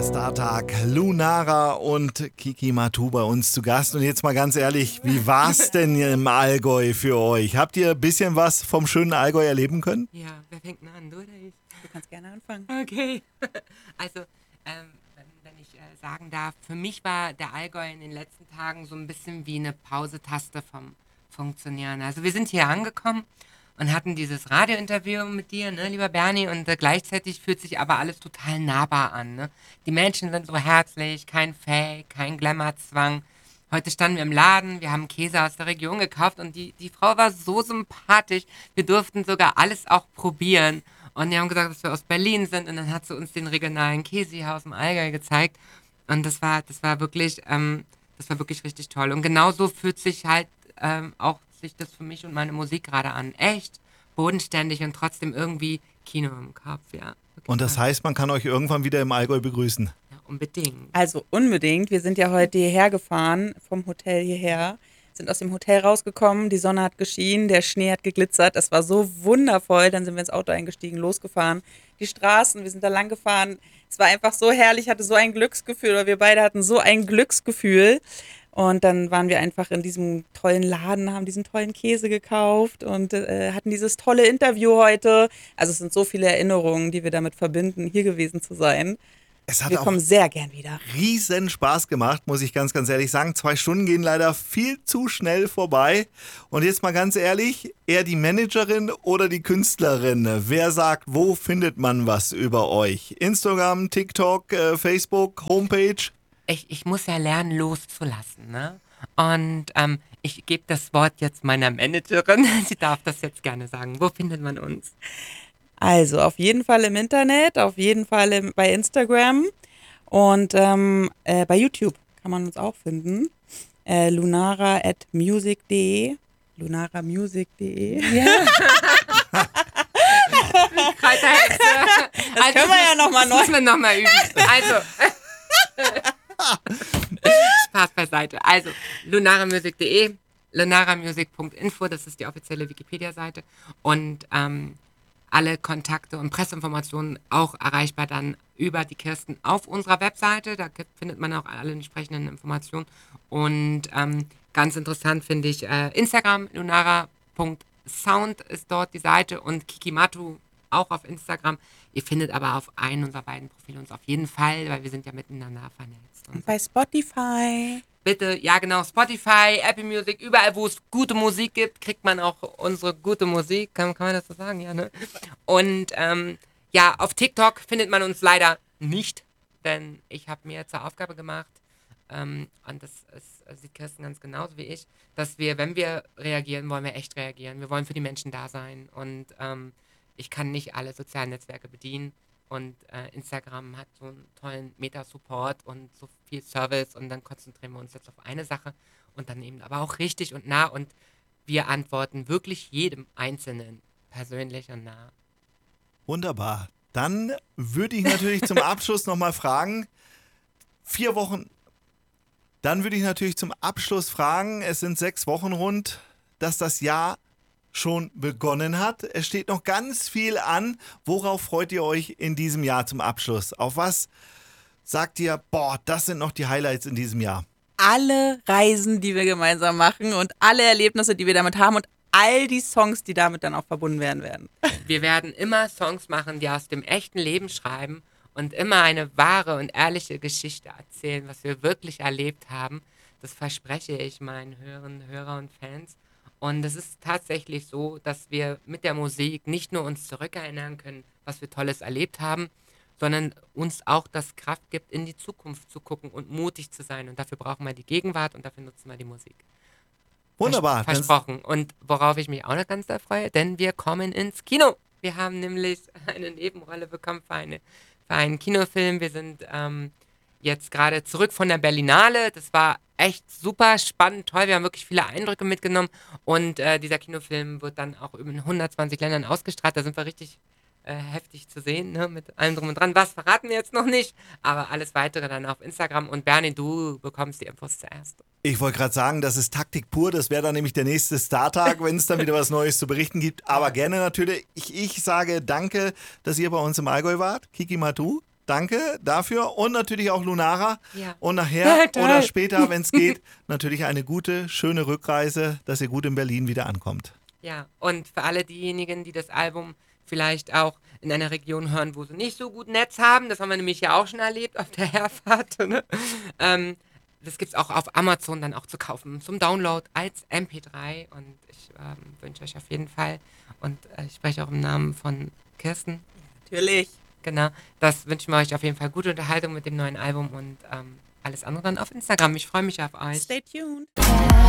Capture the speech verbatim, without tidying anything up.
Startag, Lunara und Kiki Matu bei uns zu Gast. Und jetzt mal ganz ehrlich, wie war's denn im Allgäu für euch? Habt ihr ein bisschen was vom schönen Allgäu erleben können? Ja, wer fängt denn an, du oder ich? Du kannst gerne anfangen. Okay. Also, ähm, wenn, wenn ich äh, sagen darf, für mich war der Allgäu in den letzten Tagen so ein bisschen wie eine Pausetaste vom Funktionieren. Also wir sind hier angekommen und hatten dieses Radiointerview mit dir, ne, lieber Bernie, und äh, gleichzeitig fühlt sich aber alles total nahbar an. Ne? Die Menschen sind so herzlich, kein Fake, kein Glamourzwang. Heute standen wir im Laden, wir haben Käse aus der Region gekauft und die, die Frau war so sympathisch. Wir durften sogar alles auch probieren. Und die haben gesagt, dass wir aus Berlin sind und dann hat sie uns den regionalen Käse hier aus dem Allgäu gezeigt. Und das war, das war wirklich, ähm, das war wirklich richtig toll. Und genauso fühlt sich halt ähm, auch sich das für mich und meine Musik gerade an. Echt bodenständig und trotzdem irgendwie Kino im Kopf, ja. Wirklich Und das toll. heißt, man kann euch irgendwann wieder im Allgäu begrüßen. Ja, unbedingt. Also unbedingt. Wir sind ja heute hierher gefahren, vom Hotel hierher. Sind aus dem Hotel rausgekommen, die Sonne hat geschienen, der Schnee hat geglitzert. Es war so wundervoll. Dann sind wir ins Auto eingestiegen, losgefahren. Die Straßen, wir sind da lang gefahren. Es war einfach so herrlich, ich hatte so ein Glücksgefühl, oder wir beide hatten so ein Glücksgefühl. Und dann waren wir einfach in diesem tollen Laden, haben diesen tollen Käse gekauft und äh, hatten dieses tolle Interview heute. Also es sind so viele Erinnerungen, die wir damit verbinden, hier gewesen zu sein. Es hat Wir auch kommen sehr gern wieder. riesen Spaß gemacht, muss ich ganz, ganz ehrlich sagen. Zwei Stunden gehen leider viel zu schnell vorbei. Und jetzt mal ganz ehrlich, eher die Managerin oder die Künstlerin? Wer sagt, wo findet man was über euch? Instagram, TikTok, äh, Facebook, Homepage? Ich, ich muss ja lernen, loszulassen, ne? Und ähm, ich gebe das Wort jetzt meiner Managerin. Sie darf das jetzt gerne sagen. Wo findet man uns? Also auf jeden Fall im Internet, auf jeden Fall im, bei Instagram und ähm, äh, bei YouTube kann man uns auch finden. Äh, lunara at music punkt de lunaramusic punkt de Ja. Kräuterhexe. Das können wir ja noch mal Das neu. müssen wir nochmal üben. Also. Spaß beiseite. Also, lunaramusic punkt de, lunaramusic punkt info, das ist die offizielle Wikipedia-Seite. Und ähm, alle Kontakte und Presseinformationen auch erreichbar dann über die Kirsten auf unserer Webseite. Da findet man auch alle entsprechenden Informationen. Und ähm, ganz interessant finde ich äh, Instagram, lunara punkt sound ist dort die Seite und Kiki Matu auch auf Instagram. Ihr findet aber auf einen unserer beiden Profile uns auf jeden Fall, weil wir sind ja miteinander vernetzt. Und Bei Spotify. bitte, ja genau, Spotify, Apple Music, überall, wo es gute Musik gibt, kriegt man auch unsere gute Musik. Kann, kann man das so sagen? Ja, ne? Und ähm, ja, auf TikTok findet man uns leider nicht, denn ich habe mir zur Aufgabe gemacht, ähm, und das ist, das sieht Kirsten ganz genauso wie ich, dass wir, wenn wir reagieren, wollen wir echt reagieren. Wir wollen für die Menschen da sein und ähm, ich kann nicht alle sozialen Netzwerke bedienen. Und äh, Instagram hat so einen tollen Meta-Support und so viel Service und dann konzentrieren wir uns jetzt auf eine Sache und dann eben aber auch richtig und nah und wir antworten wirklich jedem Einzelnen persönlich und nah. Wunderbar. Dann würde ich natürlich zum Abschluss nochmal fragen, vier Wochen, dann würde ich natürlich zum Abschluss fragen, es sind sechs Wochen rund, dass das Jahr schon begonnen hat. Es steht noch ganz viel an. Worauf freut ihr euch in diesem Jahr zum Abschluss? Auf was sagt ihr, boah, das sind noch die Highlights in diesem Jahr? Alle Reisen, die wir gemeinsam machen und alle Erlebnisse, die wir damit haben und all die Songs, die damit dann auch verbunden werden werden. Wir werden immer Songs machen, die aus dem echten Leben schreiben und immer eine wahre und ehrliche Geschichte erzählen, was wir wirklich erlebt haben. Das verspreche ich meinen Hörern, Hörer und Fans. Und es ist tatsächlich so, dass wir mit der Musik nicht nur uns zurückerinnern können, was wir Tolles erlebt haben, sondern uns auch das Kraft gibt, in die Zukunft zu gucken und mutig zu sein. Und dafür brauchen wir die Gegenwart und dafür nutzen wir die Musik. Wunderbar. Vers versprochen. Und worauf ich mich auch noch ganz sehr freue, denn wir kommen ins Kino. Wir haben nämlich eine Nebenrolle bekommen für, eine, für einen Kinofilm. Wir sind ähm, jetzt gerade zurück von der Berlinale. Das war echt super spannend, toll. Wir haben wirklich viele Eindrücke mitgenommen. Und äh, dieser Kinofilm wird dann auch in hundertzwanzig Ländern ausgestrahlt. Da sind wir richtig äh, heftig zu sehen, ne? Mit allem drum und dran. Was verraten wir jetzt noch nicht, aber alles weitere dann auf Instagram. Und Bernie, du bekommst die Infos zuerst. Ich wollte gerade sagen, das ist Taktik pur. Das wäre dann nämlich der nächste Startag, wenn es dann wieder was Neues zu berichten gibt. Aber gerne natürlich. Ich, ich sage danke, dass ihr bei uns im Allgäu wart. Kiki Matu, danke dafür. Und natürlich auch Lunara. Ja. Und nachher Toll. oder später, wenn es geht, natürlich eine gute, schöne Rückreise, dass ihr gut in Berlin wieder ankommt. Ja, und für alle diejenigen, die das Album vielleicht auch in einer Region hören, wo sie nicht so gut Netz haben, das haben wir nämlich ja auch schon erlebt auf der Herfahrt, ne? ähm, das gibt es auch auf Amazon dann auch zu kaufen, zum Download als M P drei und ich ähm, wünsche euch auf jeden Fall und äh, ich spreche auch im Namen von Kirsten, Natürlich. genau, das wünschen wir euch auf jeden Fall gute Unterhaltung mit dem neuen Album und ähm, alles andere dann auf Instagram. Ich freue mich auf euch. Stay tuned.